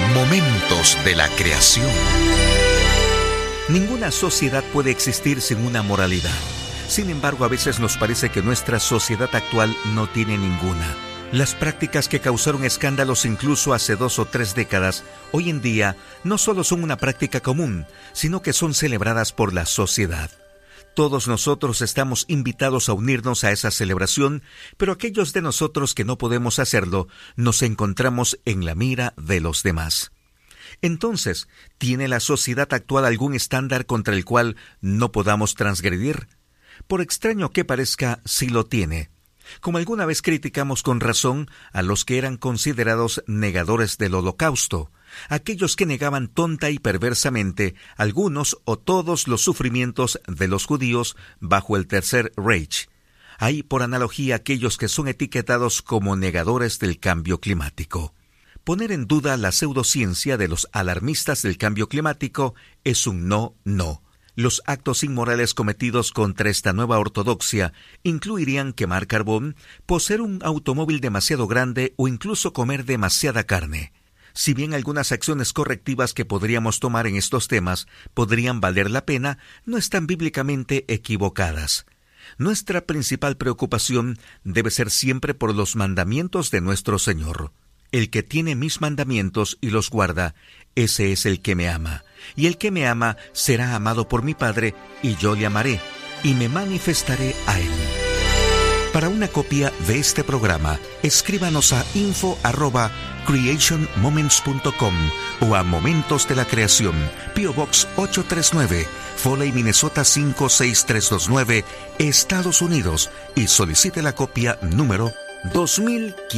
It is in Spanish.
Momentos de la creación. Ninguna sociedad puede existir sin una moralidad. Sin embargo, a veces nos parece que nuestra sociedad actual no tiene ninguna. Las prácticas que causaron escándalos incluso hace 2 o 3 décadas, hoy en día no solo son una práctica común, sino que son celebradas por la sociedad. Todos nosotros estamos invitados a unirnos a esa celebración, pero aquellos de nosotros que no podemos hacerlo, nos encontramos en la mira de los demás. Entonces, ¿tiene la sociedad actual algún estándar contra el cual no podamos transgredir? Por extraño que parezca, sí lo tiene. Como alguna vez criticamos con razón a los que eran considerados negadores del Holocausto, aquellos que negaban tonta y perversamente algunos o todos los sufrimientos de los judíos bajo el Tercer Reich. Hay, por analogía, aquellos que son etiquetados como negadores del cambio climático. Poner en duda la pseudociencia de los alarmistas del cambio climático es un no. Los actos inmorales cometidos contra esta nueva ortodoxia incluirían quemar carbón, poseer un automóvil demasiado grande o incluso comer demasiada carne. Si bien algunas acciones correctivas que podríamos tomar en estos temas podrían valer la pena, no están bíblicamente equivocadas. Nuestra principal preocupación debe ser siempre por los mandamientos de nuestro Señor. El que tiene mis mandamientos y los guarda, ese es el que me ama. Y el que me ama será amado por mi Padre, y yo le amaré, y me manifestaré a él. Para una copia de este programa, escríbanos a info@creationmoments.com o a Momentos de la Creación, P.O. Box 839, Foley, Minnesota 56329, Estados Unidos, y solicite la copia número 2500.